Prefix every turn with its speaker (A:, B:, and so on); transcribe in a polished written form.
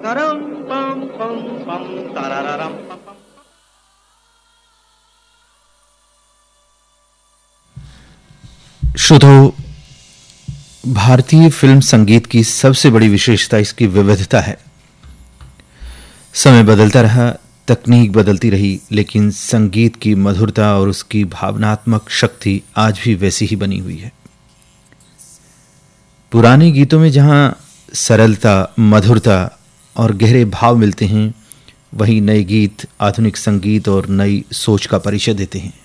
A: तरम पम पम पम तरररम पम पम।
B: श्रोताओ, भारतीय फिल्म संगीत की सबसे बड़ी विशेषता इसकी विविधता है। समय बदलता रहा, तकनीक बदलती रही, लेकिन संगीत की मधुरता और उसकी भावनात्मक शक्ति आज भी वैसी ही बनी हुई है। पुराने गीतों में जहां सरलता, मधुरता और गहरे भाव मिलते हैं, वहीं नए गीत आधुनिक संगीत और नई सोच का परिचय देते हैं।